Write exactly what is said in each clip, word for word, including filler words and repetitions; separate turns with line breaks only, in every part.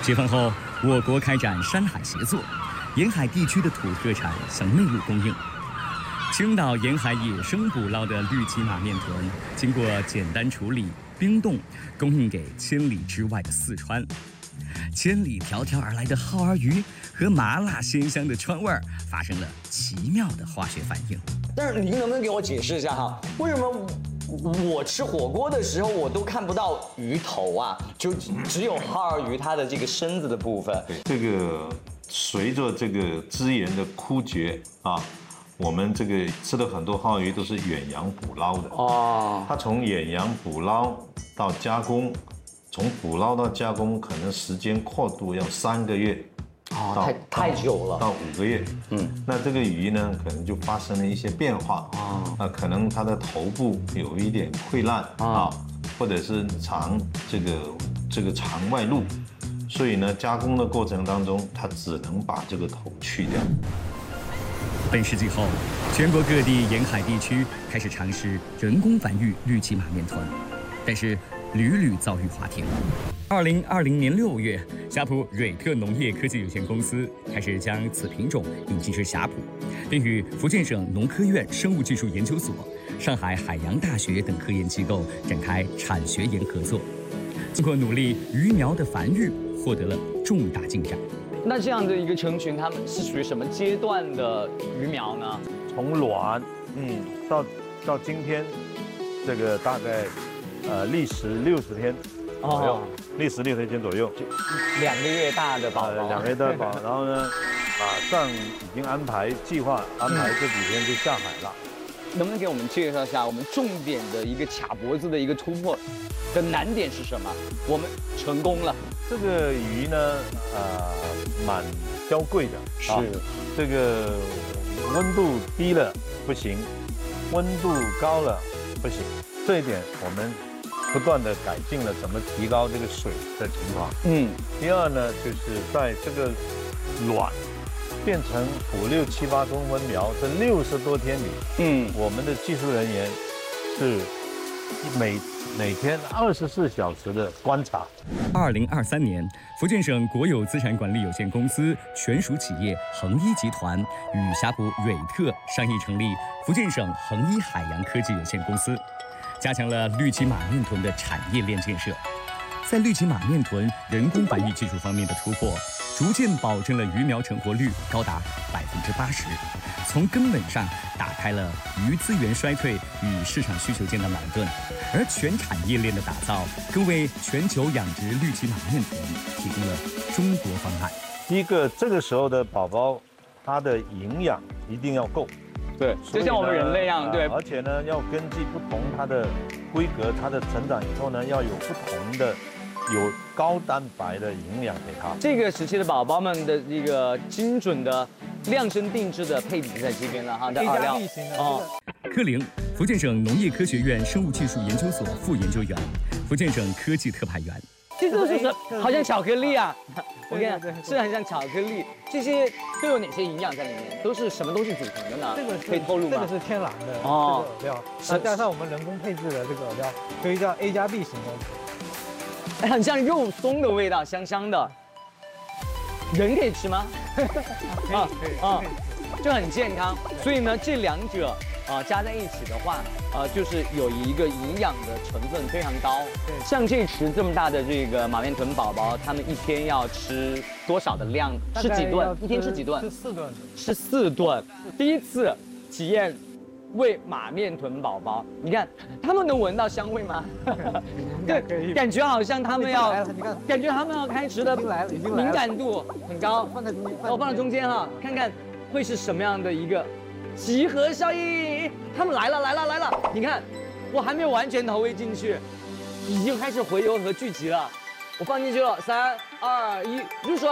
解放后，我国开展山海协作，沿海地区的土特产向内陆供应。青岛沿海野生捕捞的绿鳍马面豚，经过简单处理、冰冻，供应给千里之外的四川。千里迢迢而来的耗儿鱼和麻辣鲜香的川味儿发生了奇妙的化学反应。
但是您能不能给我解释一下哈，为什么我吃火锅的时候我都看不到鱼头啊，就只有耗儿鱼它的这个身子的部分？
这个随着这个资源的枯竭啊，我们这个吃的很多耗儿鱼都是远洋捕捞的哦，它从远洋捕捞到加工。从捕捞到加工，可能时间跨度要三个月，
哦，太太久了，
到五个月。嗯，那这个鱼呢，可能就发生了一些变化啊，那可能它的头部有一点溃烂啊，或者是肠这个这个肠外露，所以呢，加工的过程当中，它只能把这个头去掉。
本世纪后，全国各地沿海地区开始尝试人工繁育绿鳍马面豚，但是屡屡遭遇滑铁卢。二零二零年六月，霞浦瑞特农业科技有限公司开始将此品种引进至霞浦，并与福建省农科院生物技术研究所、上海海洋大学等科研机构展开产学研合作。经过努力，鱼苗的繁育获得了重大进展。
那这样的一个成群，它们是属于什么阶段的鱼苗呢？
从卵，嗯，到到今天，这个大概。呃，历时六十天左右，历时六十天左右，
两个月大的宝宝，
两个月大的宝宝，然后呢，马上已经安排计划安排这几天就下海了。
能不能给我们介绍一下我们重点的一个卡脖子的一个突破的难点是什么？我们成功了。
这个鱼呢，呃，蛮娇贵的，
是
这个温度低了不行，温度高了不行，这一点我们。不断的改进了怎么提高这个水的情况。嗯，第二呢，就是在这个卵变成五六七八公分苗这六十多天里，嗯，我们的技术人员是每每天二十四小时的观察。
二零二三年，福建省国有资产管理有限公司权属企业恒一集团与霞浦瑞特商议成立福建省恒一海洋科技有限公司。加强了绿鳍马面豚的产业链建设，在绿鳍马面豚人工繁育技术方面的突破，逐渐保证了鱼苗成活率高达百分之八十，从根本上打开了鱼资源衰退与市场需求间的矛盾，而全产业链的打造更为全球养殖绿鳍马面豚提供了中国方案。
第一个，这个时候的宝宝，它的营养一定要够。
对，就像我们人类一样，对。
而且呢，要根据不同它的规格，它的成长以后呢，要有不同的、有高蛋白的营养给它。
这个时期的宝宝们的这个精准的量身定制的配比在这边了哈，在二料
哦。柯凌，福建省农业科学院生物技术研究所副研究员，福建省科技特派员。
这都是什？好像巧克力啊！我跟你讲，是很像巧克力。这些都有哪些营养在里面？都是什么东西组成的呢？
这个
可以透露吗？
这个是天然的哦这个饵料，再加上我们人工配置的这个饵料，所以叫 A 加 B 型的。
哎，很像肉松的味道，香香的。人可以吃吗？
啊，可以啊，
就很健康。所以呢，这两者。啊，加在一起的话，呃，就是有一个营养的成分非常高。对，像这池这么大的这个马面豚宝宝，他们一天要吃多少的量？吃几顿？一天吃几顿？
吃四顿。
吃四顿。第一次体验喂马面豚宝宝，你看他们能闻到香味吗？对，感觉好像他们要，感觉他们要开始的敏感度很高。
放在中间，
我放在中间哈，看看会是什么样的一个。集合效应，他们来了来了来了！你看，我还没有完全投喂进去，已经开始回游和聚集了。我放进去了，三二一，入水！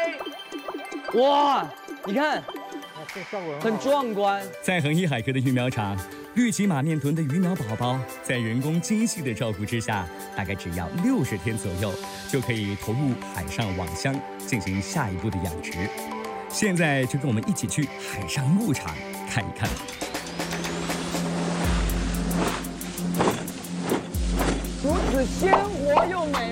哇，你看，很壮观。
在恒一海科的育苗场，绿鳍马面豚的鱼苗宝宝在人工精细的照顾之下，大概只要六十天左右，就可以投入海上网箱进行下一步的养殖。现在就跟我们一起去海上牧场看一看吧。
如此鲜活又美。